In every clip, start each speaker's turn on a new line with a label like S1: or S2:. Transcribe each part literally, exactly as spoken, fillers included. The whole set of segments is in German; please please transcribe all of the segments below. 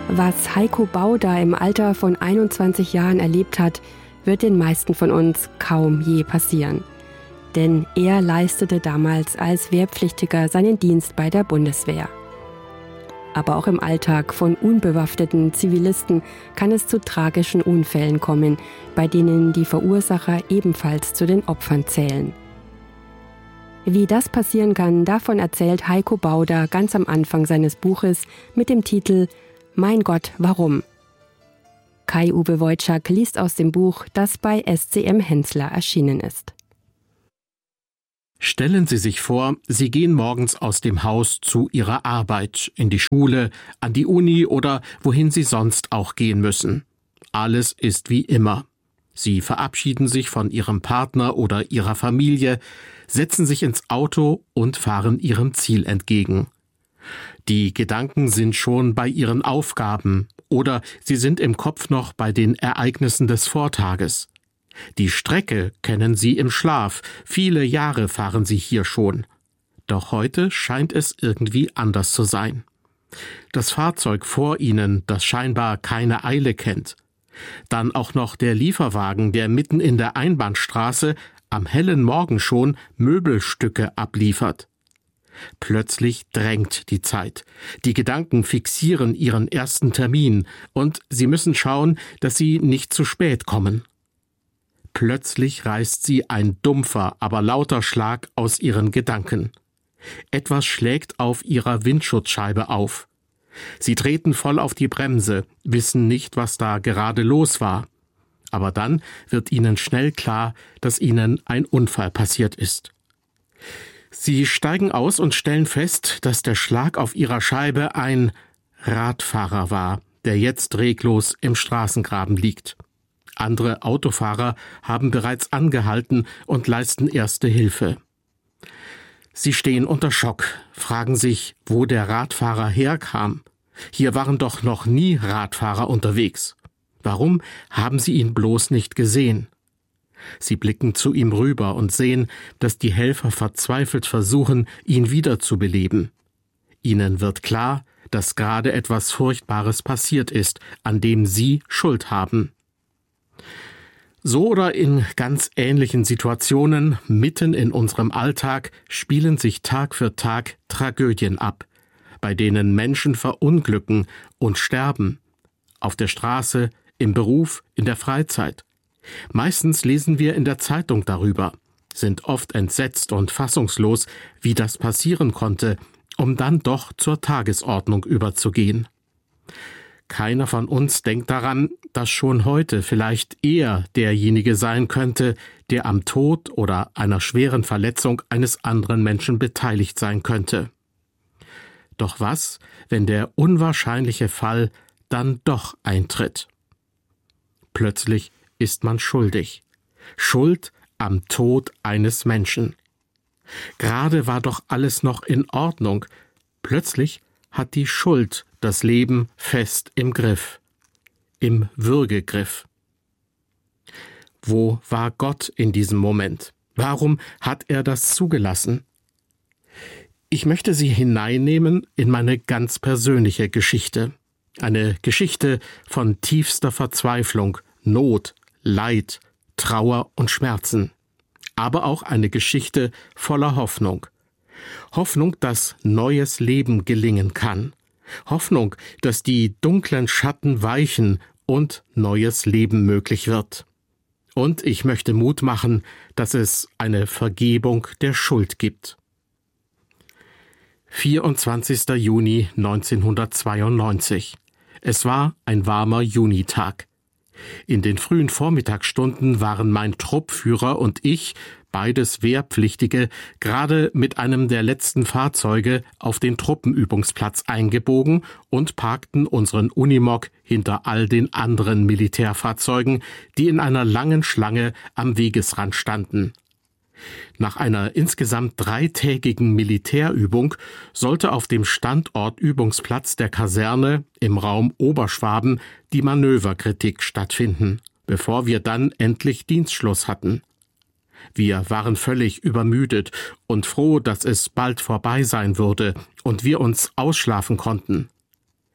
S1: Was Heiko Bauder im Alter von einundzwanzig Jahren erlebt hat, wird den meisten von uns kaum je passieren. Denn er leistete damals als Wehrpflichtiger seinen Dienst bei der Bundeswehr. Aber auch im Alltag von unbewaffneten Zivilisten kann es zu tragischen Unfällen kommen, bei denen die Verursacher ebenfalls zu den Opfern zählen. Wie das passieren kann, davon erzählt Heiko Bauder ganz am Anfang seines Buches mit dem Titel »Mein Gott, warum?« Kai-Uwe Wojczak liest aus dem Buch, das bei S C M Hensler erschienen ist.
S2: Stellen Sie sich vor, Sie gehen morgens aus dem Haus zu Ihrer Arbeit, in die Schule, an die Uni oder wohin Sie sonst auch gehen müssen. Alles ist wie immer. Sie verabschieden sich von Ihrem Partner oder Ihrer Familie, setzen sich ins Auto und fahren Ihrem Ziel entgegen. Die Gedanken sind schon bei Ihren Aufgaben oder Sie sind im Kopf noch bei den Ereignissen des Vortages. Die Strecke kennen Sie im Schlaf, viele Jahre fahren Sie hier schon. Doch heute scheint es irgendwie anders zu sein. Das Fahrzeug vor Ihnen, das scheinbar keine Eile kennt. Dann auch noch der Lieferwagen, der mitten in der Einbahnstraße am hellen Morgen schon Möbelstücke abliefert. Plötzlich drängt die Zeit. Die Gedanken fixieren Ihren ersten Termin und Sie müssen schauen, dass Sie nicht zu spät kommen. Plötzlich reißt Sie ein dumpfer, aber lauter Schlag aus Ihren Gedanken. Etwas schlägt auf Ihrer Windschutzscheibe auf. Sie treten voll auf die Bremse, wissen nicht, was da gerade los war. Aber dann wird Ihnen schnell klar, dass Ihnen ein Unfall passiert ist. Sie steigen aus und stellen fest, dass der Schlag auf Ihrer Scheibe ein Radfahrer war, der jetzt reglos im Straßengraben liegt. Andere Autofahrer haben bereits angehalten und leisten erste Hilfe. Sie stehen unter Schock, fragen sich, wo der Radfahrer herkam. Hier waren doch noch nie Radfahrer unterwegs. Warum haben sie ihn bloß nicht gesehen? Sie blicken zu ihm rüber und sehen, dass die Helfer verzweifelt versuchen, ihn wiederzubeleben. Ihnen wird klar, dass gerade etwas Furchtbares passiert ist, an dem sie Schuld haben. So oder in ganz ähnlichen Situationen, mitten in unserem Alltag, spielen sich Tag für Tag Tragödien ab, bei denen Menschen verunglücken und sterben. Auf der Straße, im Beruf, in der Freizeit. Meistens lesen wir in der Zeitung darüber, sind oft entsetzt und fassungslos, wie das passieren konnte, um dann doch zur Tagesordnung überzugehen. Keiner von uns denkt daran, dass schon heute vielleicht er derjenige sein könnte, der am Tod oder einer schweren Verletzung eines anderen Menschen beteiligt sein könnte. Doch was, wenn der unwahrscheinliche Fall dann doch eintritt? Plötzlich ist man schuldig. Schuld am Tod eines Menschen. Gerade war doch alles noch in Ordnung. Plötzlich hat die Schuld das Leben fest im Griff, im Würgegriff. Wo war Gott in diesem Moment? Warum hat er das zugelassen? Ich möchte Sie hineinnehmen in meine ganz persönliche Geschichte. Eine Geschichte von tiefster Verzweiflung, Not, Leid, Trauer und Schmerzen. Aber auch eine Geschichte voller Hoffnung. Hoffnung, dass neues Leben gelingen kann. Hoffnung, dass die dunklen Schatten weichen und neues Leben möglich wird. Und ich möchte Mut machen, dass es eine Vergebung der Schuld gibt. vierundzwanzigster Juni neunzehnhundertzweiundneunzig. Es war ein warmer Junitag. In den frühen Vormittagsstunden waren mein Truppführer und ich, beides Wehrpflichtige, gerade mit einem der letzten Fahrzeuge auf den Truppenübungsplatz eingebogen und parkten unseren Unimog hinter all den anderen Militärfahrzeugen, die in einer langen Schlange am Wegesrand standen. Nach einer insgesamt dreitägigen Militärübung sollte auf dem Standortübungsplatz der Kaserne im Raum Oberschwaben die Manöverkritik stattfinden, bevor wir dann endlich Dienstschluss hatten. Wir waren völlig übermüdet und froh, dass es bald vorbei sein würde und wir uns ausschlafen konnten.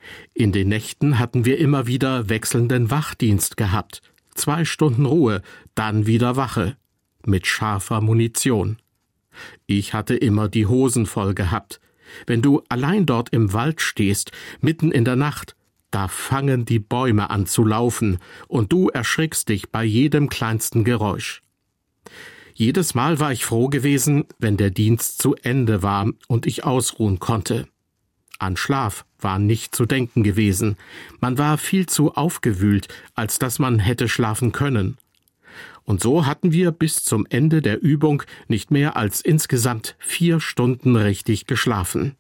S2: In den Nächten hatten wir immer wieder wechselnden Wachdienst gehabt. Zwei Stunden Ruhe, dann wieder Wache. Mit scharfer Munition. Ich hatte immer die Hosen voll gehabt. Wenn du allein dort im Wald stehst, mitten in der Nacht, da fangen die Bäume an zu laufen und du erschrickst dich bei jedem kleinsten Geräusch. Jedes Mal war ich froh gewesen, wenn der Dienst zu Ende war und ich ausruhen konnte. An Schlaf war nicht zu denken gewesen. Man war viel zu aufgewühlt, als dass man hätte schlafen können. Und so hatten wir bis zum Ende der Übung nicht mehr als insgesamt vier Stunden richtig geschlafen.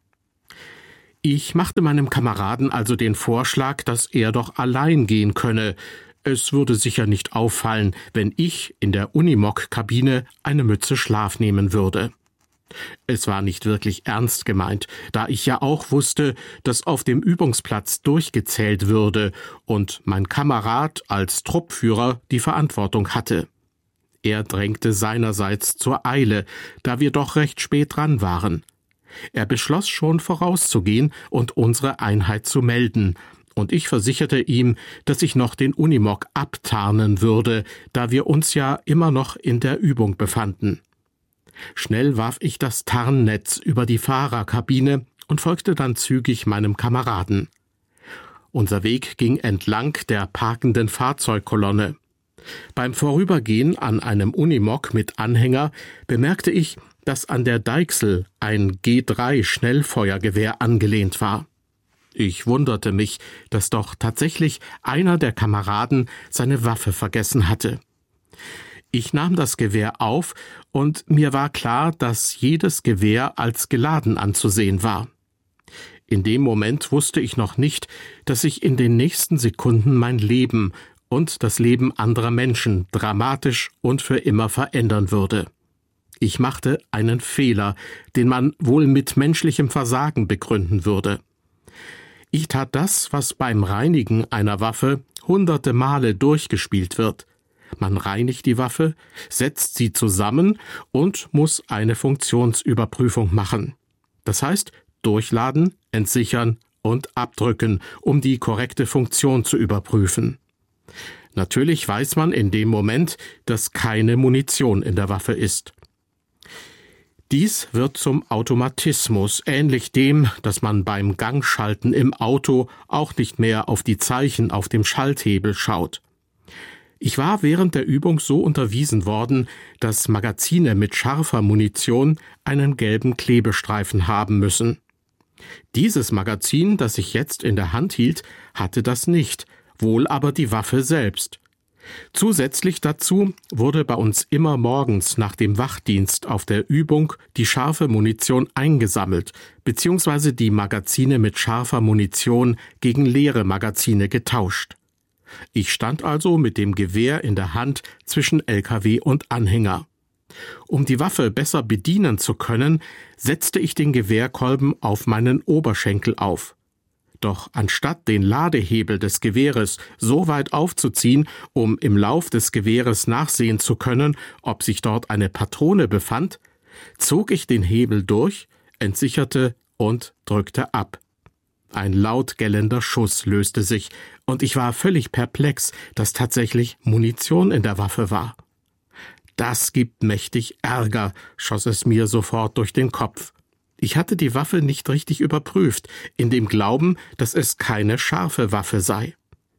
S2: Ich machte meinem Kameraden also den Vorschlag, dass er doch allein gehen könne. Es würde sicher nicht auffallen, wenn ich in der Unimog-Kabine eine Mütze Schlaf nehmen würde. Es war nicht wirklich ernst gemeint, da ich ja auch wusste, dass auf dem Übungsplatz durchgezählt würde und mein Kamerad als Truppführer die Verantwortung hatte. Er drängte seinerseits zur Eile, da wir doch recht spät dran waren. Er beschloss schon vorauszugehen und unsere Einheit zu melden, und ich versicherte ihm, dass ich noch den Unimog abtarnen würde, da wir uns ja immer noch in der Übung befanden. Schnell warf ich das Tarnnetz über die Fahrerkabine und folgte dann zügig meinem Kameraden. Unser Weg ging entlang der parkenden Fahrzeugkolonne. Beim Vorübergehen an einem Unimog mit Anhänger bemerkte ich, dass an der Deichsel ein G drei Schnellfeuergewehr angelehnt war. Ich wunderte mich, dass doch tatsächlich einer der Kameraden seine Waffe vergessen hatte. Ich nahm das Gewehr auf, und mir war klar, dass jedes Gewehr als geladen anzusehen war. In dem Moment wusste ich noch nicht, dass ich in den nächsten Sekunden mein Leben und das Leben anderer Menschen dramatisch und für immer verändern würde. Ich machte einen Fehler, den man wohl mit menschlichem Versagen begründen würde. Ich tat das, was beim Reinigen einer Waffe hunderte Male durchgespielt wird. Man reinigt die Waffe, setzt sie zusammen und muss eine Funktionsüberprüfung machen. Das heißt, durchladen, entsichern und abdrücken, um die korrekte Funktion zu überprüfen. Natürlich weiß man in dem Moment, dass keine Munition in der Waffe ist. Dies wird zum Automatismus, ähnlich dem, dass man beim Gangschalten im Auto auch nicht mehr auf die Zeichen auf dem Schalthebel schaut. Ich war während der Übung so unterwiesen worden, dass Magazine mit scharfer Munition einen gelben Klebestreifen haben müssen. Dieses Magazin, das ich jetzt in der Hand hielt, hatte das nicht, wohl aber die Waffe selbst. Zusätzlich dazu wurde bei uns immer morgens nach dem Wachdienst auf der Übung die scharfe Munition eingesammelt, beziehungsweise die Magazine mit scharfer Munition gegen leere Magazine getauscht. Ich stand also mit dem Gewehr in der Hand zwischen L K W und Anhänger. Um die Waffe besser bedienen zu können, setzte ich den Gewehrkolben auf meinen Oberschenkel auf. Doch anstatt den Ladehebel des Gewehres so weit aufzuziehen, um im Lauf des Gewehres nachsehen zu können, ob sich dort eine Patrone befand, zog ich den Hebel durch, entsicherte und drückte ab. Ein laut gellender Schuss löste sich, und ich war völlig perplex, dass tatsächlich Munition in der Waffe war. Das gibt mächtig Ärger, schoss es mir sofort durch den Kopf. Ich hatte die Waffe nicht richtig überprüft, in dem Glauben, dass es keine scharfe Waffe sei.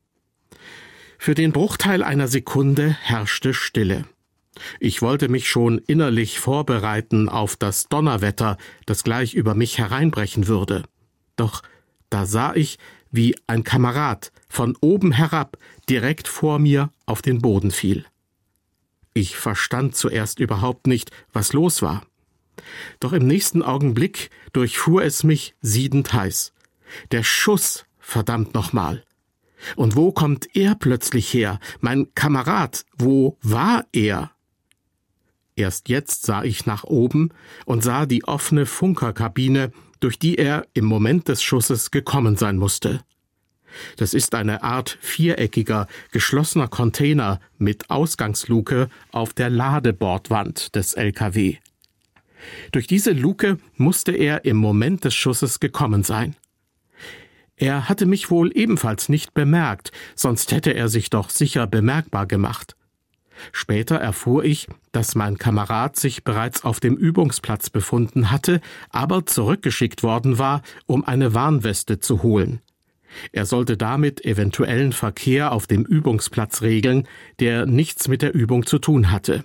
S2: Für den Bruchteil einer Sekunde herrschte Stille. Ich wollte mich schon innerlich vorbereiten auf das Donnerwetter, das gleich über mich hereinbrechen würde. Doch da sah ich, wie ein Kamerad von oben herab direkt vor mir auf den Boden fiel. Ich verstand zuerst überhaupt nicht, was los war. Doch im nächsten Augenblick durchfuhr es mich siedend heiß. Der Schuss, verdammt nochmal. Und wo kommt er plötzlich her? Mein Kamerad, wo war er? Erst jetzt sah ich nach oben und sah die offene Funkerkabine, durch die er im Moment des Schusses gekommen sein musste. Das ist eine Art viereckiger, geschlossener Container mit Ausgangsluke auf der Ladebordwand des L K W. Durch diese Luke musste er im Moment des Schusses gekommen sein. Er hatte mich wohl ebenfalls nicht bemerkt, sonst hätte er sich doch sicher bemerkbar gemacht. Später erfuhr ich, dass mein Kamerad sich bereits auf dem Übungsplatz befunden hatte, aber zurückgeschickt worden war, um eine Warnweste zu holen. Er sollte damit eventuellen Verkehr auf dem Übungsplatz regeln, der nichts mit der Übung zu tun hatte.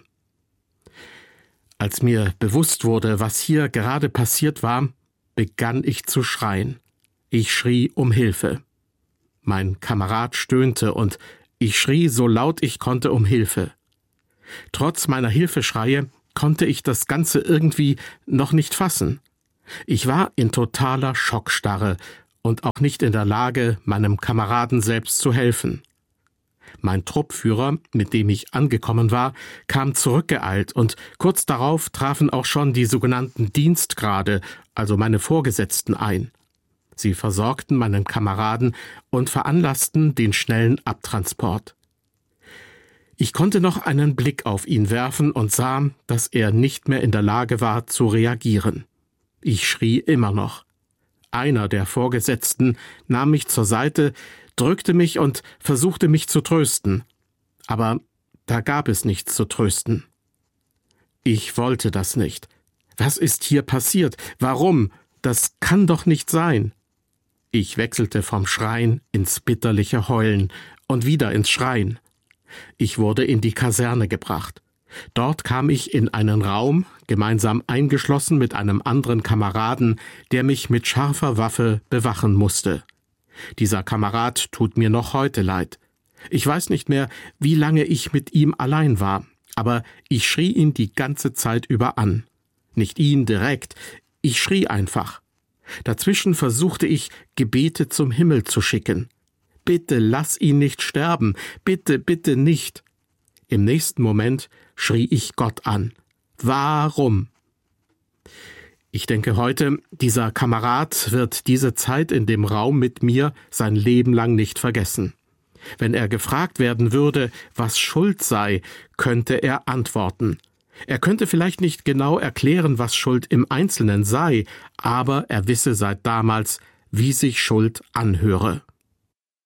S2: Als mir bewusst wurde, was hier gerade passiert war, begann ich zu schreien. Ich schrie um Hilfe. Mein Kamerad stöhnte und ich schrie so laut ich konnte um Hilfe. Trotz meiner Hilfeschreie konnte ich das Ganze irgendwie noch nicht fassen. Ich war in totaler Schockstarre und auch nicht in der Lage, meinem Kameraden selbst zu helfen. Mein Truppführer, mit dem ich angekommen war, kam zurückgeeilt und kurz darauf trafen auch schon die sogenannten Dienstgrade, also meine Vorgesetzten, ein. Sie versorgten meinen Kameraden und veranlassten den schnellen Abtransport. Ich konnte noch einen Blick auf ihn werfen und sah, dass er nicht mehr in der Lage war zu reagieren. Ich schrie immer noch. Einer der Vorgesetzten nahm mich zur Seite, drückte mich und versuchte mich zu trösten. Aber da gab es nichts zu trösten. Ich wollte das nicht. Was ist hier passiert? Warum? Das kann doch nicht sein. Ich wechselte vom Schreien ins bitterliche Heulen und wieder ins Schreien. Ich wurde in die Kaserne gebracht. Dort kam ich in einen Raum, gemeinsam eingeschlossen mit einem anderen Kameraden, der mich mit scharfer Waffe bewachen musste. Dieser Kamerad tut mir noch heute leid. Ich weiß nicht mehr, wie lange ich mit ihm allein war, aber ich schrie ihn die ganze Zeit über an. Nicht ihn direkt, ich schrie einfach. Dazwischen versuchte ich, Gebete zum Himmel zu schicken. Bitte lass ihn nicht sterben, bitte, bitte nicht. Im nächsten Moment schrie ich Gott an. Warum? Ich denke heute, dieser Kamerad wird diese Zeit in dem Raum mit mir sein Leben lang nicht vergessen. Wenn er gefragt werden würde, was Schuld sei, könnte er antworten. Er könnte vielleicht nicht genau erklären, was Schuld im Einzelnen sei, aber er wisse seit damals, wie sich Schuld anhöre.